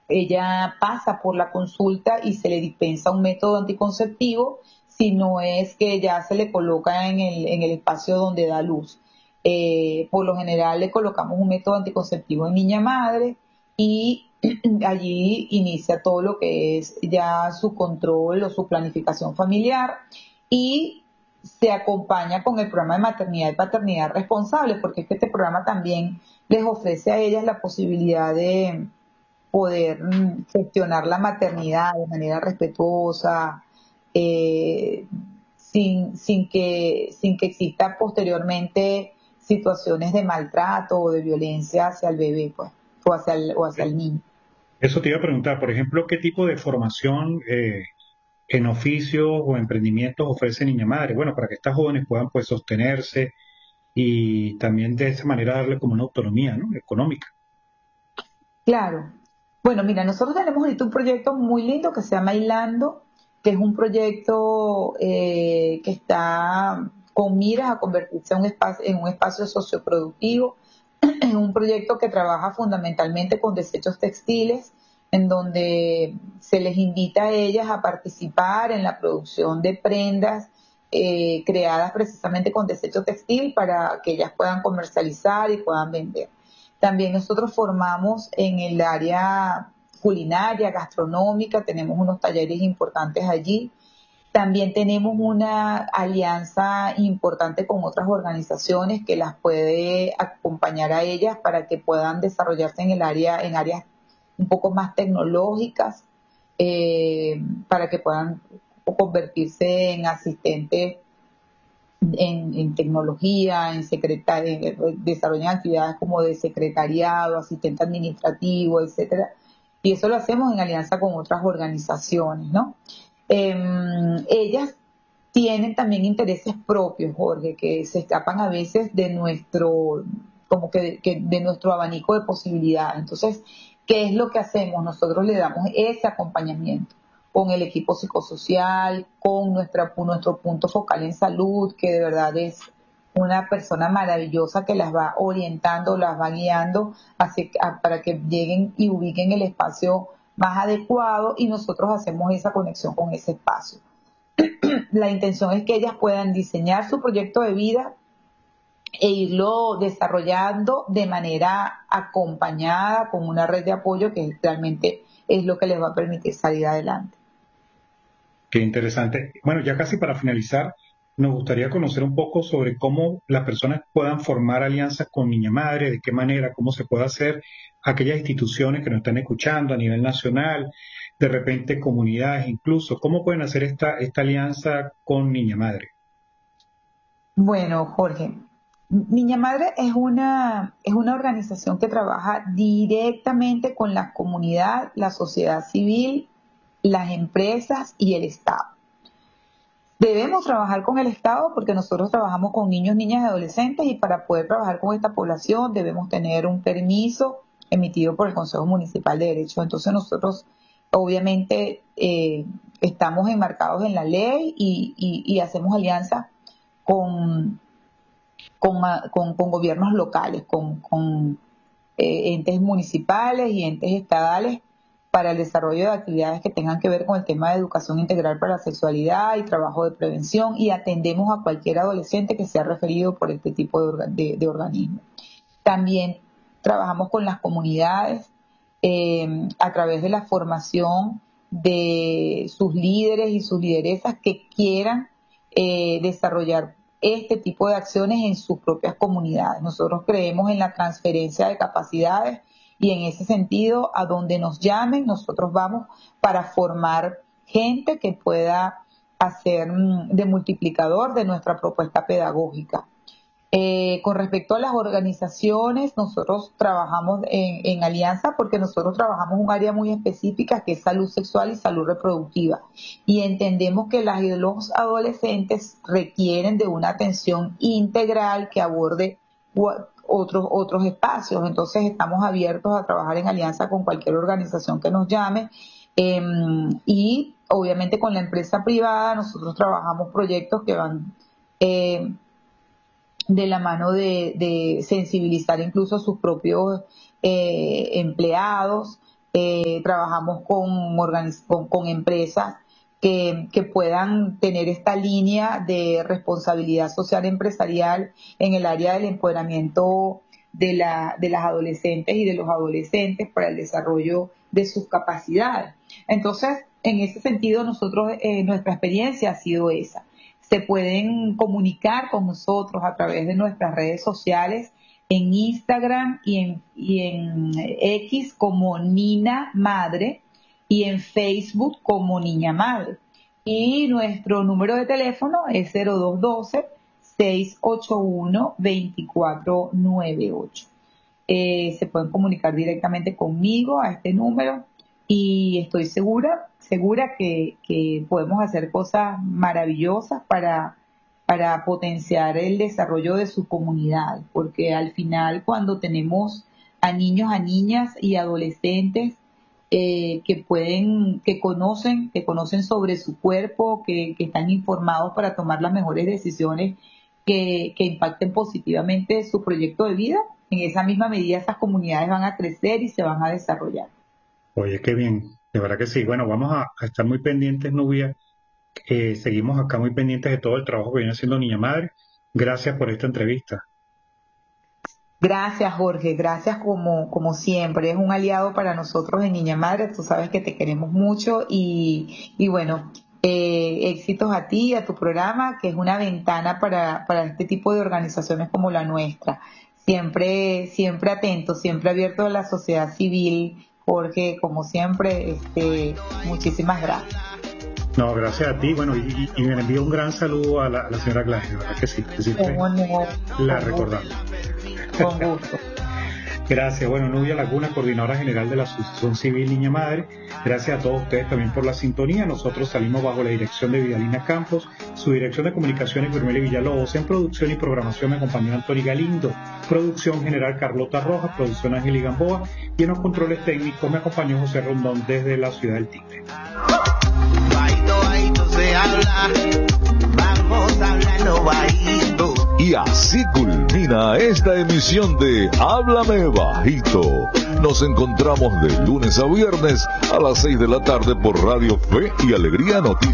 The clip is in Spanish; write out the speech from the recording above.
ella pasa por la consulta y se le dispensa un método anticonceptivo, si no es que ya se le coloca en el espacio donde da luz. Por lo general le colocamos un método anticonceptivo en niña madre y allí inicia todo lo que es ya su control o su planificación familiar y se acompaña con el programa de maternidad y paternidad responsable, porque es que este programa también les ofrece a ellas la posibilidad de poder gestionar la maternidad de manera respetuosa, eh, sin que exista posteriormente situaciones de maltrato o de violencia hacia el bebé, pues, o hacia el niño. Eso te iba a preguntar, por ejemplo, ¿qué tipo de formación en oficios o emprendimientos ofrece Niña Madre? Bueno, para que estas jóvenes puedan pues sostenerse y también de esa manera darle como una autonomía, ¿no? Económica. Claro. Bueno, mira, nosotros tenemos ahorita un proyecto muy lindo que se llama Hilando, que es un proyecto que está con miras a convertirse en un espacio socioproductivo. Es un proyecto que trabaja fundamentalmente con desechos textiles, en donde se les invita a ellas a participar en la producción de prendas creadas precisamente con desecho textil para que ellas puedan comercializar y puedan vender. También nosotros formamos en el área culinaria, gastronómica, tenemos unos talleres importantes allí. También tenemos una alianza importante con otras organizaciones que las puede acompañar a ellas para que puedan desarrollarse en el área, en áreas un poco más tecnológicas, para que puedan convertirse en asistentes en tecnología, desarrollan actividades como de secretariado, asistente administrativo, etcétera. Y eso lo hacemos en alianza con otras organizaciones, ¿no? Ellas tienen también intereses propios, Jorge, que se escapan a veces de nuestro, como que de nuestro abanico de posibilidades. Entonces, ¿qué es lo que hacemos? Nosotros le damos ese acompañamiento con el equipo psicosocial, con nuestro punto focal en salud, que de verdad es una persona maravillosa que las va orientando, las va guiando para que lleguen y ubiquen el espacio más adecuado y nosotros hacemos esa conexión con ese espacio. La intención es que ellas puedan diseñar su proyecto de vida e irlo desarrollando de manera acompañada con una red de apoyo que realmente es lo que les va a permitir salir adelante. Qué interesante. Bueno, ya casi para finalizar, nos gustaría conocer un poco sobre cómo las personas puedan formar alianzas con Niña Madre, de qué manera, cómo se puede hacer aquellas instituciones que nos están escuchando a nivel nacional, de repente comunidades incluso, cómo pueden hacer esta alianza con Niña Madre. Bueno, Jorge, Niña Madre es una organización que trabaja directamente con la comunidad, la sociedad civil, las empresas y el Estado. Debemos trabajar con el Estado porque nosotros trabajamos con niños, niñas y adolescentes y para poder trabajar con esta población debemos tener un permiso emitido por el Consejo Municipal de Derechos. Entonces nosotros obviamente estamos enmarcados en la ley y hacemos alianza con, con gobiernos locales, entes municipales y entes estadales para el desarrollo de actividades que tengan que ver con el tema de educación integral para la sexualidad y trabajo de prevención y atendemos a cualquier adolescente que sea referido por este tipo de organismo. También trabajamos con las comunidades a través de la formación de sus líderes y sus lideresas que quieran desarrollar este tipo de acciones en sus propias comunidades. Nosotros creemos en la transferencia de capacidades y en ese sentido, a donde nos llamen, nosotros vamos para formar gente que pueda hacer de multiplicador de nuestra propuesta pedagógica. Con respecto a las organizaciones, nosotros trabajamos en alianza porque nosotros trabajamos un área muy específica que es salud sexual y salud reproductiva. Y entendemos que las y los adolescentes requieren de una atención integral que aborde otros espacios. Entonces estamos abiertos a trabajar en alianza con cualquier organización que nos llame. Y obviamente con la empresa privada nosotros trabajamos proyectos que van de la mano de sensibilizar incluso a sus propios empleados, trabajamos con empresas que puedan tener esta línea de responsabilidad social empresarial en el área del empoderamiento de las adolescentes y de los adolescentes para el desarrollo de sus capacidades. Entonces, en ese sentido, nosotros, nuestra experiencia ha sido esa. Se pueden comunicar con nosotros a través de nuestras redes sociales, en Instagram y en X como Nina Madre, y en Facebook como Niña Madre. Y nuestro número de teléfono es 0212-681-2498. Se pueden comunicar directamente conmigo a este número y estoy segura que podemos hacer cosas maravillosas para potenciar el desarrollo de su comunidad, porque al final cuando tenemos a niños, a niñas y adolescentes que conocen sobre su cuerpo, que están informados para tomar las mejores decisiones que impacten positivamente su proyecto de vida, en esa misma medida esas comunidades van a crecer y se van a desarrollar. Oye, qué bien, de verdad que sí. Bueno, vamos a estar muy pendientes, Nubia. Seguimos acá muy pendientes de todo el trabajo que viene haciendo Niña Madre. Gracias por esta entrevista. Gracias, Jorge. Gracias como siempre. Es un aliado para nosotros en Niña Madre. Tú sabes que te queremos mucho y bueno, éxitos a ti y a tu programa, que es una ventana para este tipo de organizaciones como la nuestra. Siempre atento, siempre abierto a la sociedad civil. Jorge, como siempre, muchísimas gracias. No, gracias a ti. Bueno, y me envío un gran saludo a la señora Gladys, ¿verdad que sí? Que siempre la recordamos. Con gusto. Gracias. Bueno, Nubia Laguna, coordinadora general de la Asociación Civil Niña Madre. Gracias a todos ustedes también por la sintonía. Nosotros salimos bajo la dirección de Vidalina Campos, su dirección de comunicaciones Guillermo Villalobos. En producción y programación me acompañó Antonio Galindo, producción general Carlota Rojas, producción Ángel Gamboa, y en los controles técnicos me acompañó José Rondón desde la ciudad del Tigre. Se habla, vamos hablando bajito. Y así culmina esta emisión de Háblame Bajito. Nos encontramos de lunes a viernes a las 6 de la tarde por Radio Fe y Alegría Noticias.